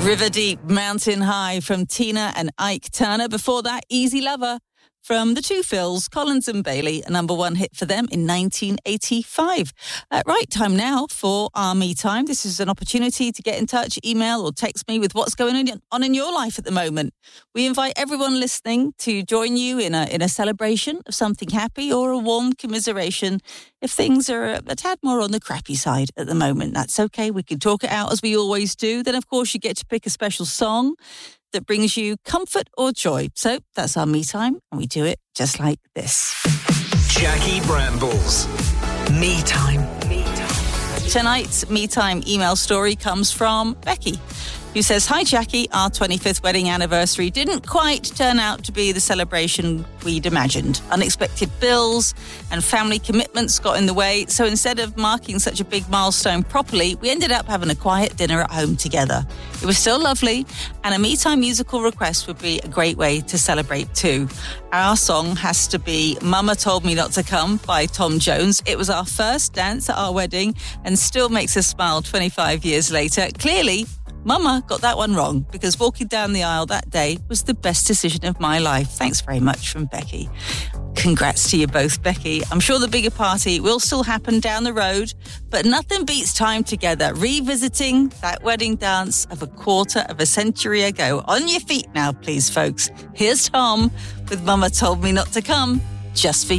River Deep, Mountain High from Tina and Ike Turner. Before that, Easy Lover from the two Phils, Collins and Bailey, a number one hit for them in 1985. Right, time now for our Me Time. This is an opportunity to get in touch, email or text me with what's going on in your life at the moment. We invite everyone listening to join you in a celebration of something happy or a warm commiseration if things are a tad more on the crappy side at the moment. That's okay. We can talk it out as we always do. Then, of course, you get to pick a special song that brings you comfort or joy. So that's our Me Time, and we do it just like this. Jackie Brambles. Me Time. Tonight's Me Time email story comes from Becky, who says, "Hi Jackie, our 25th wedding anniversary didn't quite turn out to be the celebration we'd imagined. Unexpected bills and family commitments got in the way, so instead of marking such a big milestone properly, we ended up having a quiet dinner at home together. It was still lovely, and a Me Time musical request would be a great way to celebrate too. Our song has to be Mama Told Me Not to Come by Tom Jones. It was our first dance at our wedding and still makes us smile 25 years later. Clearly, Mama got that one wrong, because walking down the aisle that day was the best decision of my life." Thanks very much from Becky. Congrats to you both, Becky. I'm sure the bigger party will still happen down the road, but nothing beats time together, revisiting that wedding dance of a quarter of a century ago. On your feet now, please, folks. Here's Tom with Mama Told Me Not to Come, just for you.